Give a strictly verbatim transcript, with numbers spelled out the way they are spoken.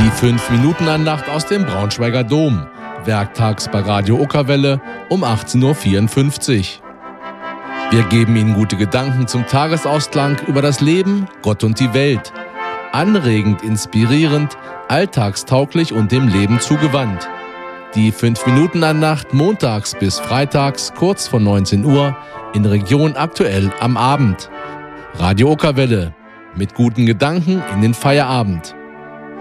Die fünf Minuten Andacht aus dem Braunschweiger Dom. Werktags bei Radio Okerwelle um achtzehn Uhr vierundfünfzig. Wir geben Ihnen gute Gedanken zum Tagesausklang über das Leben, Gott und die Welt. Anregend, inspirierend, alltagstauglich und dem Leben zugewandt. Die fünf Minuten Andacht montags bis freitags kurz vor neunzehn Uhr in Region Aktuell am Abend. Radio Okerwelle. Mit guten Gedanken in den Feierabend.